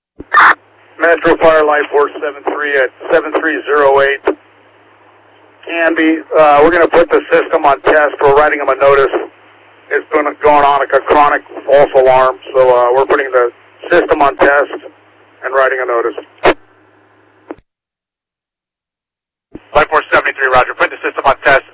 Metro Fire Life Force 73 at 7308. Canby, we're going to put the system on test. We're writing them a notice. It's going on like a chronic false alarm, so we're putting the system on test and writing a notice. Life Force 73, roger. Put the system on test